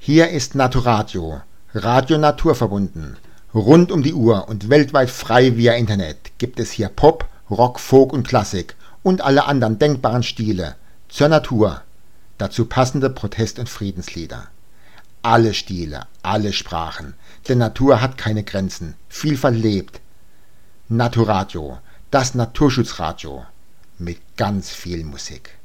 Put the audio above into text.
Hier ist Naturadio, Radio naturverbunden. Rund um die Uhr und weltweit frei via Internet gibt es hier Pop, Rock, Folk und Klassik und alle anderen denkbaren Stile zur Natur. Dazu passende Protest- und Friedenslieder. Alle Stile, alle Sprachen, denn Natur hat keine Grenzen, Vielfalt lebt. Naturadio, das Naturschutzradio mit ganz viel Musik.